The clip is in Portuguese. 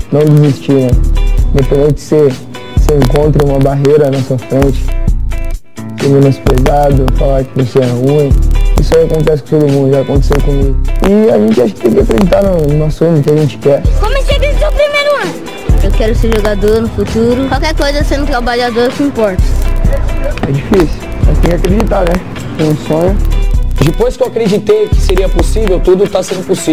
não desistir, né? Independente de você encontre uma barreira na sua frente, ser menosprezado, falar que você é ruim. Isso aí acontece com todo mundo, já aconteceu comigo. E a gente acha que tem que acreditar no nosso sonho, no que a gente quer. Como é que você viu o seu primeiro ano? Eu quero ser jogador no futuro. Qualquer coisa sendo trabalhador é o que importa. É difícil, mas tem que acreditar, né? Tem um sonho. Depois que eu acreditei que seria possível, tudo está sendo possível.